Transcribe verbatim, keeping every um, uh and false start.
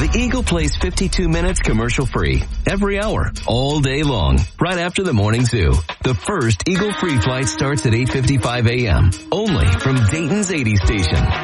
The Eagle plays fifty-two minutes commercial free every hour, all day long, right after the morning zoo. The first Eagle free flight starts at eight fifty-five a.m. only from Dayton's eighty station.